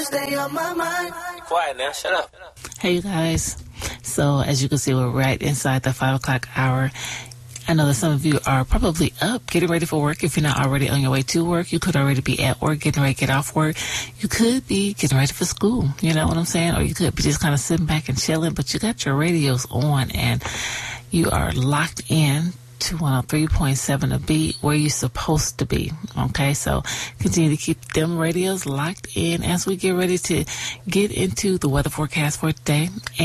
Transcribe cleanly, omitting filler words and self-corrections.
Stay on my mind. Quiet now, shut up. Hey, you guys. So, as you can see, we're right inside the 5 o'clock hour. I know that some of you are probably up, getting ready for work. If you're not already on your way to work, you could already be at work, getting ready to get off work. You could be getting ready for school, you know what I'm saying? Or you could be just kind of sitting back and chilling, but you got your radios on and you are locked in to 103.7 to be where you're supposed to be. Okay, so continue to keep them radios locked in as we get ready to get into the weather forecast for today.